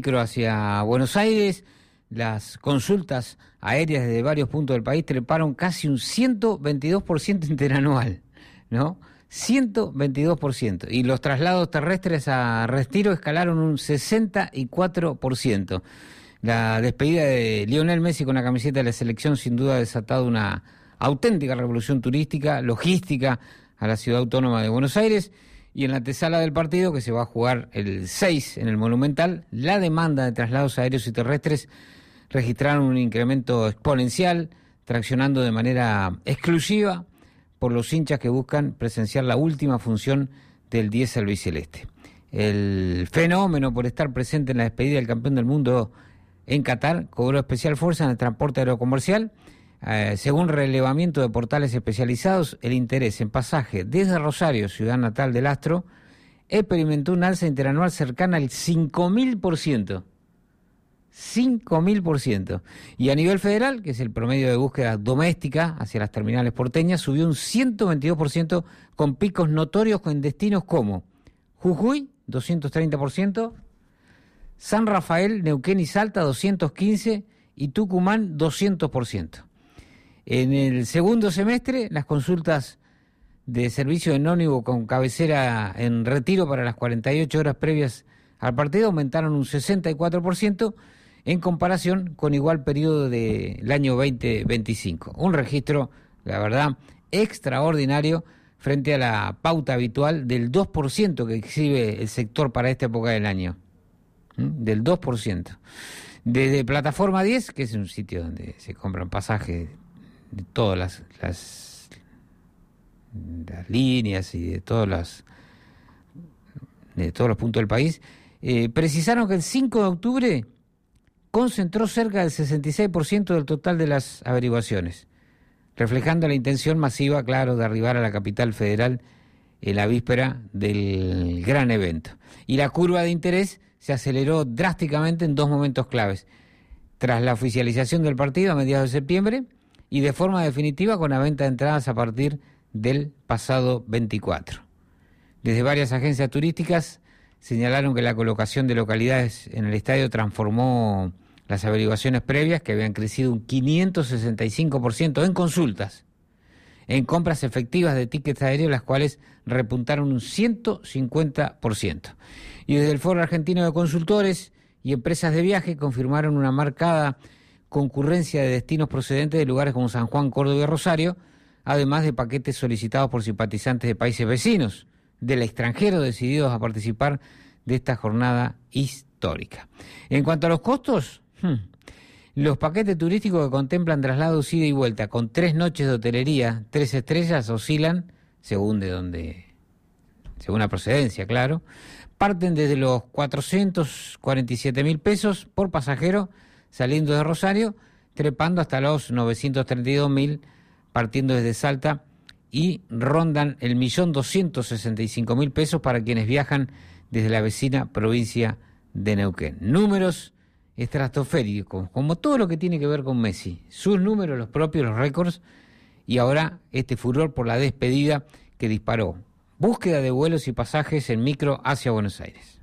micro hacia Buenos Aires, las consultas aéreas desde varios puntos del país treparon casi un 122% interanual, ¿no? 122%. Y los traslados terrestres a Retiro escalaron un 64%. La despedida de Lionel Messi con la camiseta de la selección sin duda ha desatado una auténtica revolución turística, logística a la ciudad autónoma de Buenos Aires. Y en la antesala del partido, que se va a jugar el 6 en el Monumental, la demanda de traslados aéreos y terrestres registraron un incremento exponencial, traccionando de manera exclusiva por los hinchas que buscan presenciar la última función del 10 albiceleste. El fenómeno por estar presente en la despedida del campeón del mundo en Qatar cobró especial fuerza en el transporte aerocomercial. Según relevamiento de portales especializados, el interés en pasaje desde Rosario, ciudad natal del astro, experimentó un alza interanual cercana al 5.000%. 5.000%. Y a nivel federal, que es el promedio de búsqueda doméstica hacia las terminales porteñas, subió un 122% con picos notorios en destinos como Jujuy, 230%, San Rafael, Neuquén y Salta, 215%, y Tucumán, 200%. En el segundo semestre, las consultas de servicio de ómnibus con cabecera en Retiro para las 48 horas previas al partido aumentaron un 64% en comparación con igual periodo del año 2025. Un registro, la verdad, extraordinario frente a la pauta habitual del 2% que exhibe el sector para esta época del año. Del 2%. Desde Plataforma 10, que es un sitio donde se compran pasajes de todas las líneas y de todos los puntos del país, precisaron que el 5 de octubre concentró cerca del 66% del total de las averiguaciones, reflejando la intención masiva, claro, de arribar a la capital federal en la víspera del gran evento. Y la curva de interés se aceleró drásticamente en dos momentos claves: tras la oficialización del partido a mediados de septiembre y de forma definitiva con la venta de entradas a partir del pasado 24. Desde varias agencias turísticas señalaron que la colocación de localidades en el estadio transformó las averiguaciones previas, que habían crecido un 565% en consultas, en compras efectivas de tickets aéreos, las cuales repuntaron un 150%. Y desde el Foro Argentino de Consultores y Empresas de Viaje confirmaron una marcada concurrencia de destinos procedentes de lugares como San Juan, Córdoba y Rosario, además de paquetes solicitados por simpatizantes de países vecinos del extranjero decididos a participar de esta jornada histórica. En cuanto a los costos, los paquetes turísticos que contemplan traslados ida y vuelta con 3 noches de hotelería, 3 estrellas, oscilan, según la procedencia, claro, parten desde los 447.000 pesos por pasajero saliendo de Rosario, trepando hasta los 932.000 partiendo desde Salta, y rondan el 1.265.000 pesos para quienes viajan desde la vecina provincia de Neuquén. Números estratosféricos, como todo lo que tiene que ver con Messi. Sus números, los propios, los récords, y ahora este furor por la despedida que disparó búsqueda de vuelos y pasajes en micro hacia Buenos Aires.